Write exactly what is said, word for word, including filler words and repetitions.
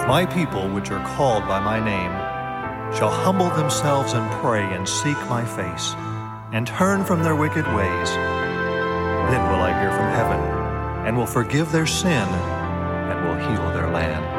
my people, which are called by my name, shall humble themselves and pray and seek my face, and turn from their wicked ways, then will I hear from heaven, and will forgive their sin, and will heal their land.